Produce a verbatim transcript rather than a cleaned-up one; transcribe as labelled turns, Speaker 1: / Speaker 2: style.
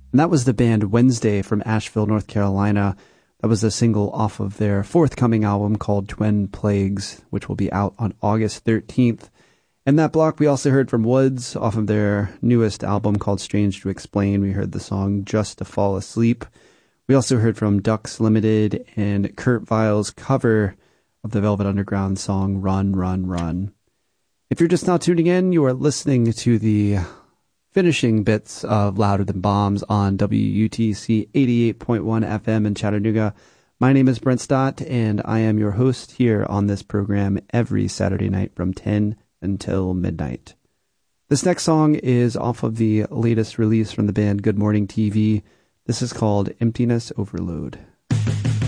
Speaker 1: And that was the band Wednesday from Asheville, North Carolina. That was a single off of their forthcoming album called Twin Plagues, which will be out on August thirteenth. In that block, we also heard from Woods off of their newest album called Strange to Explain. We heard the song Just to Fall Asleep. We also heard from Ducks Limited and Kurt Vile's cover of the Velvet Underground song Run, Run, Run. If you're just now tuning in, you are listening to the finishing bits of Louder Than Bombs on W U T C eighty-eight point one F M in Chattanooga. My name is Brent Stott, and I am your host here on this program every Saturday night from ten until midnight. This next song is off of the latest release from the band Good Morning T V. This is called Emptiness Overload.